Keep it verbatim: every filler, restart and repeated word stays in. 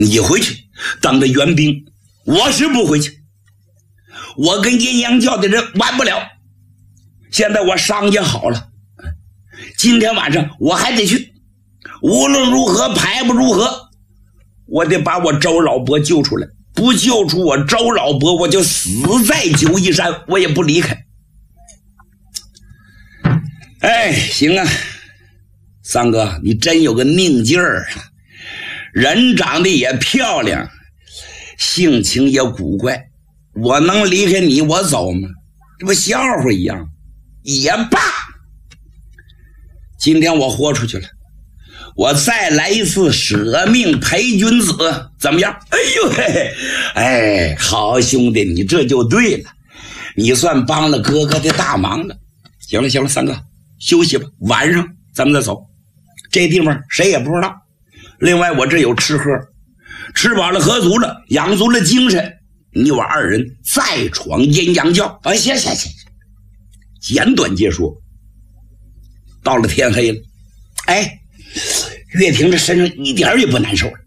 你回去当个援兵，我是不回去。我跟阴阳教的人玩不了。现在我伤也好了，今天晚上我还得去，无论如何排不如何，我得把我周老伯救出来。不救出我周老伯，我就死在九嶷山，我也不离开。哎，行啊，三哥，你真有个命劲儿啊！人长得也漂亮，性情也古怪，我能离开你我走吗？这不笑话一样。也罢，今天我豁出去了，我再来一次舍命陪君子，怎么样？哎呦嘿，哎，好兄弟，你这就对了，你算帮了哥哥的大忙了。行了行了，三哥休息吧，晚上咱们再走。这地方谁也不知道。另外我这有吃喝，吃饱了喝足了，养足了精神，你我二人再闯阴阳教。啊，行行行，简短结说。到了天黑了，哎，岳霆这身上一点也不难受了。